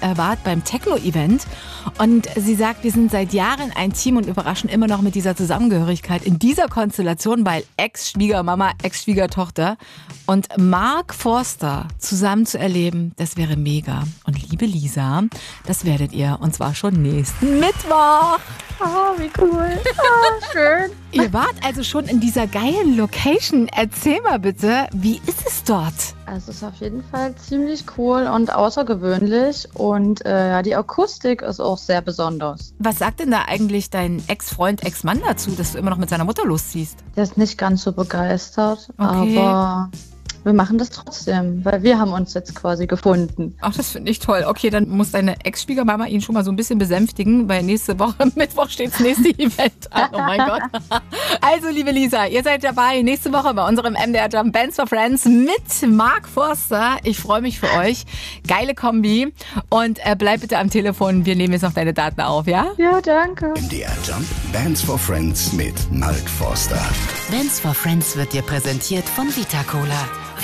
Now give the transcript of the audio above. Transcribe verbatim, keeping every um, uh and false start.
äh, wart beim Techno-Event. Und sie sagt, wir sind seit Jahren ein Team und überraschen immer noch mit dieser Zusammengehörigkeit in dieser Konstellation, weil Ex-Schwiegermama, Ex-Schwiegertochter und Mark Forster zusammen zu erleben, das wäre mega. Und liebe Lisa, das werdet ihr und zwar schon nächsten Mittwoch. Oh, wie cool. Oh, schön. Ihr wart also schon in dieser geilen Location. Erzähl mal bitte, wie ist es dort? Also es ist auf jeden Fall ziemlich cool und außergewöhnlich und äh, ja, die Akustik ist auch sehr besonders. Was sagt denn da eigentlich dein Ex-Freund, Ex-Mann dazu, dass du immer noch mit seiner Mutter losziehst? Der ist nicht ganz so begeistert, Okay. aber wir machen das trotzdem, weil wir haben uns jetzt quasi gefunden. Ach, das finde ich toll. Okay, dann muss deine Ex-Schwiegermama ihn schon mal so ein bisschen besänftigen, weil nächste Woche, Mittwoch, steht das nächste Event an. Oh mein Gott. Also, liebe Lisa, ihr seid dabei nächste Woche bei unserem M D R Jump Bands for Friends mit Mark Forster. Ich freue mich für euch. Geile Kombi. Und äh, bleib bitte am Telefon. Wir nehmen jetzt noch deine Daten auf, ja? Ja, danke. M D R Jump Bands for Friends mit Mark Forster. Bands for Friends wird dir präsentiert von Vita Cola.